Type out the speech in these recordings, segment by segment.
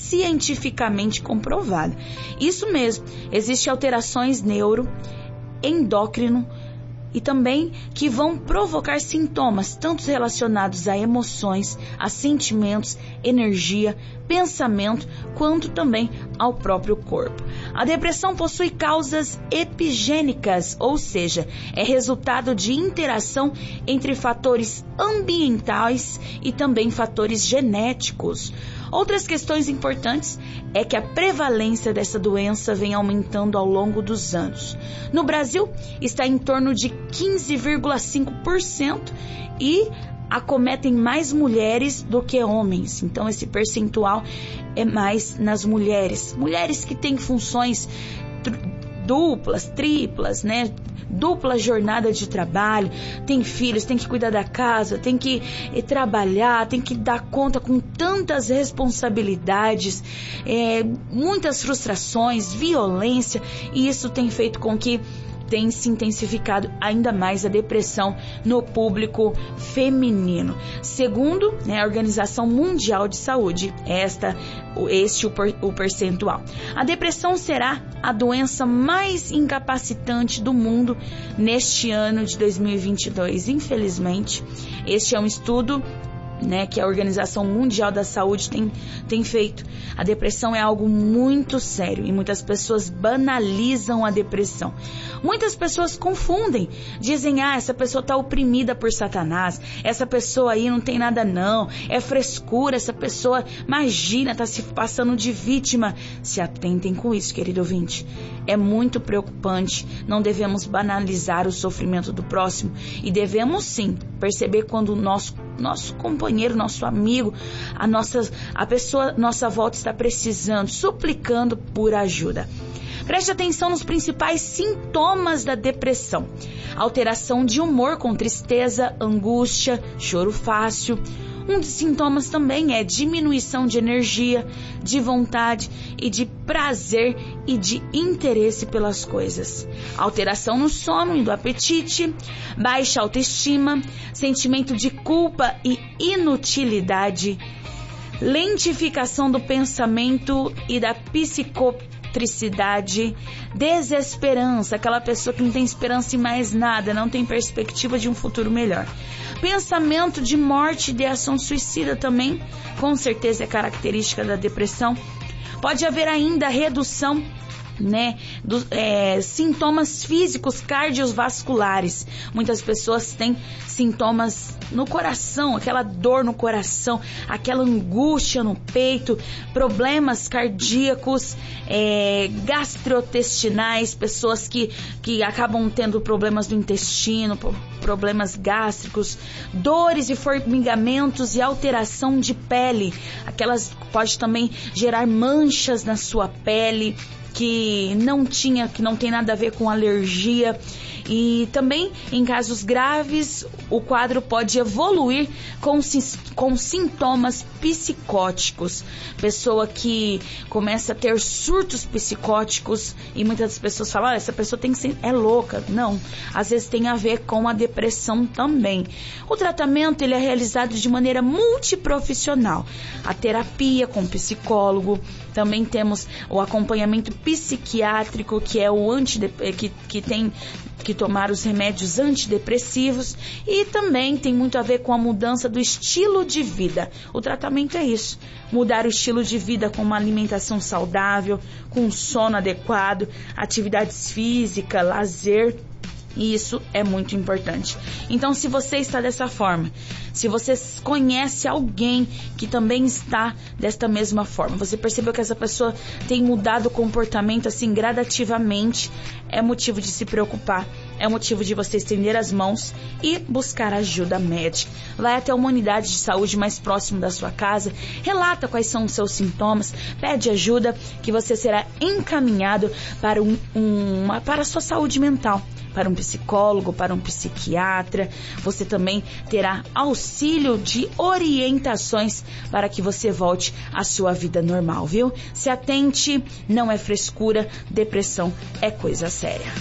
cientificamente comprovada. Isso mesmo, existem alterações endócrino e também que vão provocar sintomas, tanto relacionados a emoções, a sentimentos, energia, pensamento, quanto também ao próprio corpo. A depressão possui causas epigênicas, ou seja, é resultado de interação entre fatores ambientais e também fatores genéticos. Outras questões importantes é que a prevalência dessa doença vem aumentando ao longo dos anos. No Brasil, está em torno de 15,5% e acometem mais mulheres do que homens. Então, esse percentual é mais nas mulheres. Mulheres que têm funções duplas, triplas, né? Dupla jornada de trabalho, tem filhos, tem que cuidar da casa, tem que trabalhar, tem que dar conta com tantas responsabilidades, muitas frustrações, violência, e isso tem feito com que tem se intensificado ainda mais a depressão no público feminino. Segundo, a Organização Mundial de Saúde, o percentual. A depressão será a doença mais incapacitante do mundo neste ano de 2022. Infelizmente, este é um estudo que a Organização Mundial da Saúde tem feito. A depressão é algo muito sério e muitas pessoas banalizam a depressão. Muitas pessoas confundem, dizem, essa pessoa está oprimida por Satanás, essa pessoa aí não tem nada não, é frescura, essa pessoa, imagina, está se passando de vítima. Se atentem com isso, querido ouvinte. É muito preocupante, não devemos banalizar o sofrimento do próximo e devemos sim perceber quando o nosso companheiro, nosso amigo, a pessoa à nossa volta está precisando, suplicando por ajuda. Preste atenção nos principais sintomas da depressão: alteração de humor com tristeza, angústia, choro fácil. Um dos sintomas também é diminuição de energia, de vontade e de prazer e de interesse pelas coisas. Alteração no sono e do apetite, baixa autoestima, sentimento de culpa e inutilidade, lentificação do pensamento e da psicotricidade, desesperança, aquela pessoa que não tem esperança em mais nada, não tem perspectiva de um futuro melhor. Pensamento de morte e de ação suicida também, com certeza é característica da depressão. Pode haver ainda redução dos sintomas físicos cardiovasculares. Muitas pessoas têm sintomas no coração, aquela dor no coração, aquela angústia no peito, problemas cardíacos, gastrointestinais, pessoas que acabam tendo problemas do intestino, problemas gástricos, dores e formigamentos e alteração de pele. Aquelas pode também gerar manchas na sua pele, que não tem nada a ver com alergia. E também, em casos graves, o quadro pode evoluir com sintomas psicóticos. Pessoa que começa a ter surtos psicóticos e muitas pessoas falam, essa pessoa é louca. Não, às vezes tem a ver com a depressão também. O tratamento ele é realizado de maneira multiprofissional. A terapia com psicólogo, também temos o acompanhamento psiquiátrico, que é o que tem que tomar os remédios antidepressivos, e também tem muito a ver com a mudança do estilo de vida. O tratamento é isso: mudar o estilo de vida com uma alimentação saudável, com um sono adequado, atividades físicas, lazer. E isso é muito importante. Então, se você está dessa forma, se você conhece alguém que também está desta mesma forma, você percebeu que essa pessoa tem mudado o comportamento assim gradativamente, é motivo de se preocupar, é motivo de você estender as mãos e buscar ajuda médica. Vai até uma unidade de saúde mais próxima da sua casa, relata quais são os seus sintomas, pede ajuda, que você será encaminhado para para a sua saúde mental, para um psicólogo, para um psiquiatra. Você também terá auxílio de orientações para que você volte à sua vida normal, viu? Se atente, não é frescura, depressão é coisa séria.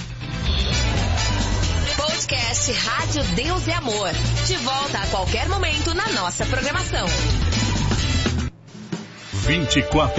Podcast Rádio Deus e Amor. De volta a qualquer momento na nossa programação. 24